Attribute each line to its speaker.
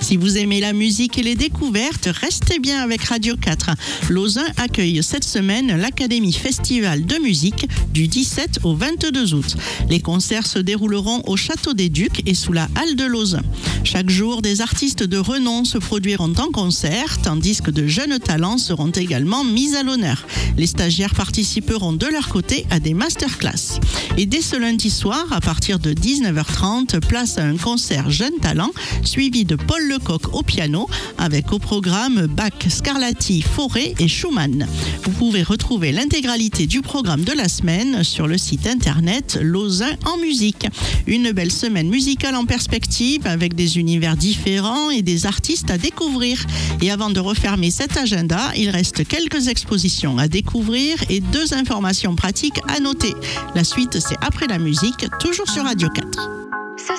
Speaker 1: Si vous aimez la musique et les découvertes, restez bien avec Radio 4. Lausanne accueille cette semaine l'Académie Festival de musique du 17 au 22 août. Les concerts se dérouleront au Château des Ducs et sous la Halle de Lausanne. Chaque jour, des artistes de renom se produiront en concert, tandis que de jeunes talents seront également mis à l'honneur. Les stagiaires participeront de leur côté à des masterclass. Et dès ce lundi soir, à partir de 19h30, place à un concert Jeunes Talents, suivi de Paul Lecoq au piano, avec au programme Bach, Scarlatti, Fauré et Schumann. Vous pouvez retrouver l'intégralité du programme de la semaine sur le site internet Lausanne en musique. Une belle semaine musicale en perspective, avec des univers différents et des artistes à découvrir. Et avant de refermer cet agenda, il reste quelques expositions à découvrir et 2 informations pratiques à noter. La suite, c'est après la musique, toujours sur Radio 4.